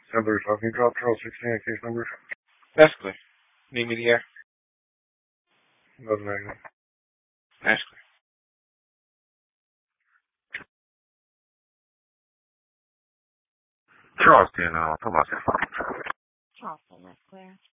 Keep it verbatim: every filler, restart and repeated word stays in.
Sandler talking drop, Charles sixteen, case number. That's clear. Need me to hear? Doesn't matter. That's clear. Charleston, uh, come on. Charleston, that's clear.